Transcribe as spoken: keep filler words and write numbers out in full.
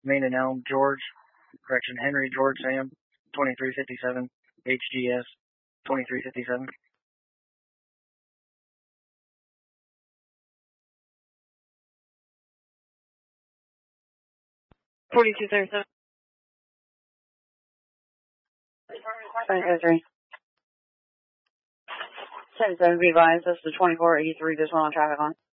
Main and Elm, George, correction, Henry, George, Sam, twenty-three fifty-seven, H G S, twenty-three fifty-seven. forty-two thirty-seven. seven three. seven seven, be advised, this is the twenty-four eighty-three, this one on traffic line.